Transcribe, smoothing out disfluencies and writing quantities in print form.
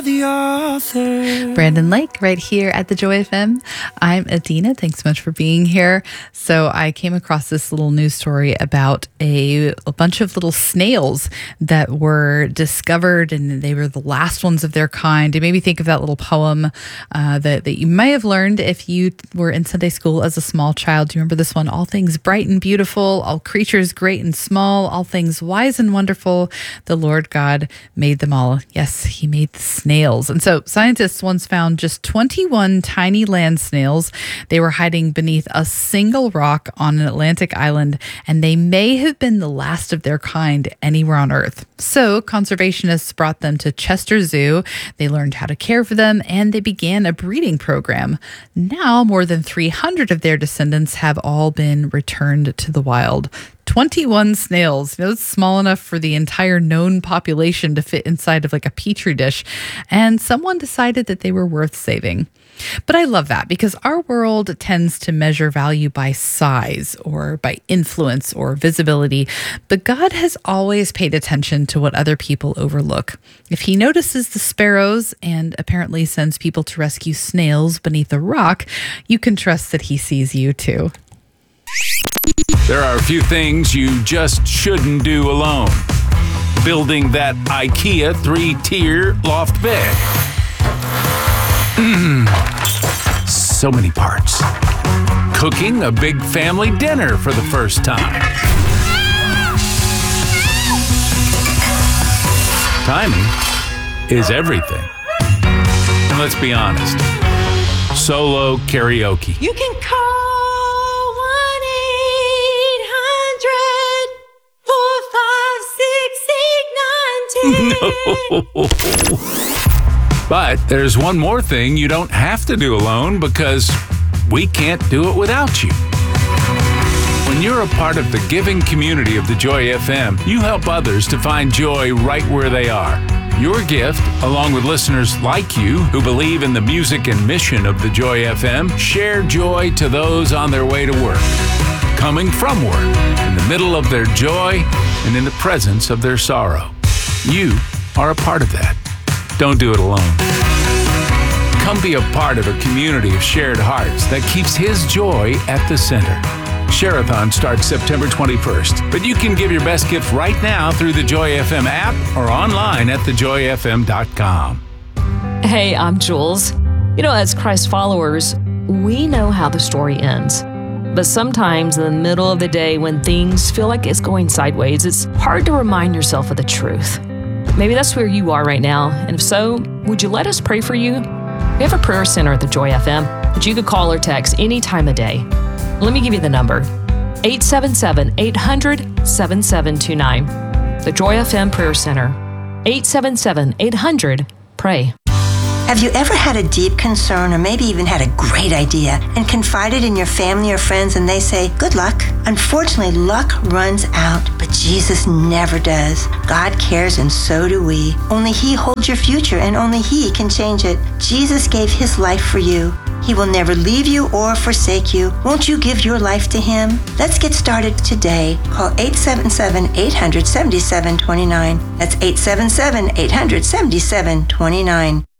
The author. Brandon Lake right here at the Joy FM. I'm Adina. Thanks so much for being here. So I came across this little news story about a bunch of little snails that were discovered, and they were the last ones of their kind. It made me think of that little poem that you may have learned if you were in Sunday school as a small child. Do you remember this one? All things bright and beautiful, all creatures great and small, all things wise and wonderful. The Lord God made them all. Yes, he made the snails. And so scientists once found just 21 tiny land snails. They were hiding beneath a single rock on an Atlantic island, and they may have been the last of their kind anywhere on Earth. So conservationists brought them to Chester Zoo. They learned how to care for them, and they began a breeding program. Now, more than 300 of their descendants have all been returned to the wild. 21 snails. It's small enough for the entire known population to fit inside of like a petri dish. And someone decided that they were worth saving. But I love that because our world tends to measure value by size or by influence or visibility. But God has always paid attention to what other people overlook. If he notices the sparrows and apparently sends people to rescue snails beneath a rock, you can trust that he sees you too. There are a few things you just shouldn't do alone. Building that IKEA 3-tier loft bed. So many parts. Cooking a big family dinner for the first time. Timing is everything. And let's be honest, solo karaoke. You can call 1-800-456-8910. No. But there's one more thing you don't have to do alone because we can't do it without you. When you're a part of the giving community of the Joy FM, you help others to find joy right where they are. Your gift, along with listeners like you who believe in the music and mission of the Joy FM, share joy to those on their way to work, coming from work, in the middle of their joy, and in the presence of their sorrow. You are a part of that. Don't do it alone. Come be a part of a community of shared hearts that keeps his joy at the center. Share-a-thon starts September 21st, but you can give your best gift right now through the Joy FM app or online at thejoyfm.com. Hey, I'm Jules. As Christ followers, we know how the story ends. But sometimes in the middle of the day when things feel like it's going sideways, it's hard to remind yourself of the truth. Maybe that's where you are right now. And if so, would you let us pray for you? We have a prayer center at the Joy FM that you could call or text any time of day. Let me give you the number, 877-800-7729. The Joy FM Prayer Center, 877-800-PRAY. Have you ever had a deep concern or maybe even had a great idea and confided in your family or friends and they say, good luck? Unfortunately, luck runs out, but Jesus never does. God cares and so do we. Only he holds your future and only he can change it. Jesus gave his life for you. He will never leave you or forsake you. Won't you give your life to him? Let's get started today. Call 877-800-7729. That's 877-800-7729.